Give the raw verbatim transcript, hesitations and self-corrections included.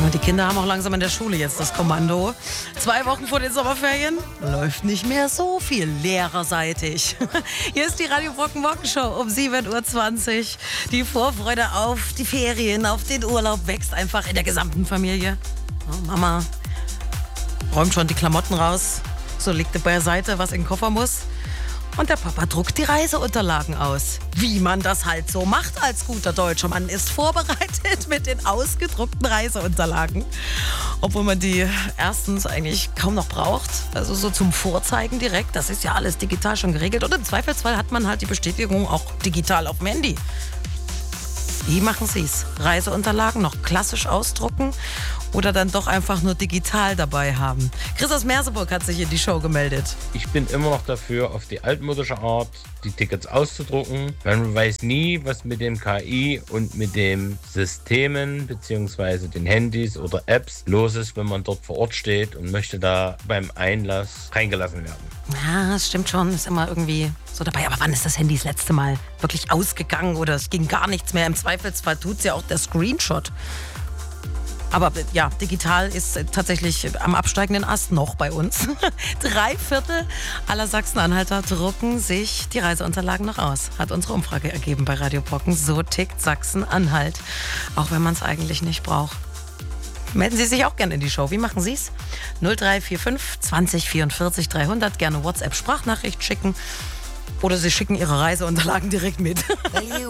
Die Kinder haben auch langsam in der Schule jetzt das Kommando. Zwei Wochen vor den Sommerferien läuft nicht mehr so viel lehrerseitig. Hier ist die Radio Brocken Wochenshow um sieben Uhr zwanzig. Die Vorfreude auf die Ferien, auf den Urlaub wächst einfach in der gesamten Familie. Oh, Mama räumt schon die Klamotten raus, so legt er beiseite, was in den Koffer muss. Und der Papa druckt die Reiseunterlagen aus. Wie man das halt so macht als guter Deutscher. Man ist vorbereitet mit den ausgedruckten Reiseunterlagen. Obwohl man die erstens eigentlich kaum noch braucht. Also so zum Vorzeigen direkt. Das ist ja alles digital schon geregelt. Und im Zweifelsfall hat man halt die Bestätigung auch digital auf dem Handy. Wie machen Sie es? Reiseunterlagen noch klassisch ausdrucken oder dann doch einfach nur digital dabei haben? Chris aus Merseburg hat sich in die Show gemeldet. Ich bin immer noch dafür, auf die altmodische Art die Tickets auszudrucken. Man weiß nie, was mit dem K I und mit den Systemen bzw. den Handys oder Apps los ist, wenn man dort vor Ort steht und möchte da beim Einlass reingelassen werden. Ja, das stimmt schon, ist immer irgendwie so dabei. Aber wann ist das Handy das letzte Mal wirklich ausgegangen oder es ging gar nichts mehr? Im Zweifelsfall tut es ja auch der Screenshot. Aber ja, digital ist tatsächlich am absteigenden Ast noch bei uns. Drei Viertel aller Sachsen-Anhalter drucken sich die Reiseunterlagen noch aus. Hat unsere Umfrage ergeben bei Radio Brocken. So tickt Sachsen-Anhalt, auch wenn man es eigentlich nicht braucht. Melden Sie sich auch gerne in die Show. Wie machen Sie es? null drei vier fünf zwanzig vierundvierzig dreihundert. Gerne WhatsApp-Sprachnachricht schicken. Oder Sie schicken Ihre Reiseunterlagen direkt mit.